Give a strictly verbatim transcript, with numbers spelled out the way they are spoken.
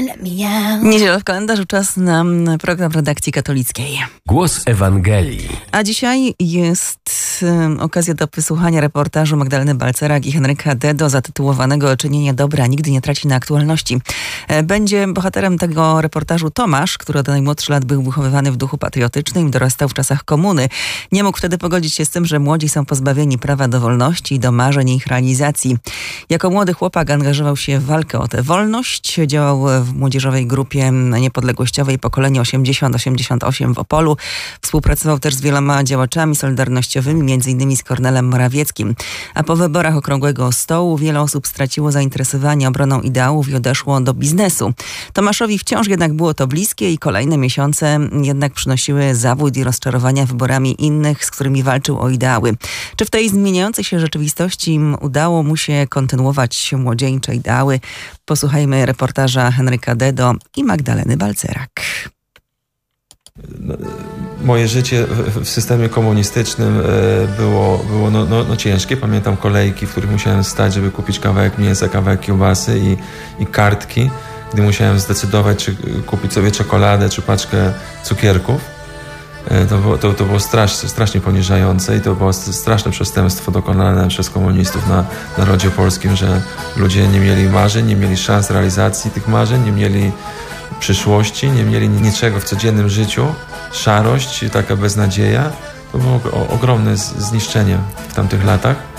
Niedziela w kalendarzu, czas na program redakcji katolickiej. Głos Ewangelii. A dzisiaj jest um, okazja do wysłuchania reportażu Magdaleny Balcerak i Henryka Dedo zatytułowanego Czynienie dobra nigdy nie traci na aktualności. Będzie bohaterem tego reportażu Tomasz, który od najmłodszych lat był wychowywany w duchu patriotycznym i dorastał w czasach komuny. Nie mógł wtedy pogodzić się z tym, że młodzi są pozbawieni prawa do wolności i do marzeń i ich realizacji. Jako młody chłopak angażował się w walkę o tę wolność. Działał w młodzieżowej grupie niepodległościowej Pokolenie osiemdziesiąt osiemdziesiąt osiem w Opolu. Współpracował też z wieloma działaczami solidarnościowymi, między innymi z Kornelem Morawieckim. A po wyborach Okrągłego Stołu wiele osób straciło zainteresowanie obroną ideałów i odeszło do biznesu. Tomaszowi wciąż jednak było to bliskie i kolejne miesiące jednak przynosiły zawód i rozczarowania wyborami innych, z którymi walczył o ideały. Czy w tej zmieniającej się rzeczywistości udało mu się kontynuować młodzieńcze ideały? Posłuchajmy reportaża Henryka Dedo i Magdaleny Balcerak. Moje życie w systemie komunistycznym było, było no, no, no ciężkie. Pamiętam kolejki, w których musiałem stać, żeby kupić kawałek mięsa, kawałek kiełbasy i, i kartki, gdy musiałem zdecydować, czy kupić sobie czekoladę, czy paczkę cukierków. To było, to, to było strasznie, strasznie poniżające i to było straszne przestępstwo dokonane przez komunistów na narodzie polskim, że ludzie nie mieli marzeń, nie mieli szans realizacji tych marzeń, nie mieli przyszłości, nie mieli niczego w codziennym życiu. Szarość, taka beznadzieja. To było ogromne zniszczenie w tamtych latach.